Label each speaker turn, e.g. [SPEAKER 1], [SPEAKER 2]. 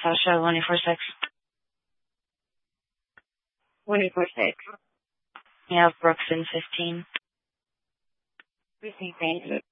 [SPEAKER 1] Sasha, 146.
[SPEAKER 2] 146.
[SPEAKER 1] You have Brooks in 15.
[SPEAKER 2] Receiving.